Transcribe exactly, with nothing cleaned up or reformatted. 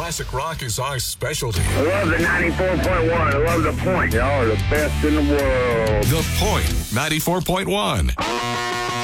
Classic rock is our specialty. I love the ninety-four point one. I love the point. Y'all are the best in the world. The Point ninety-four point one.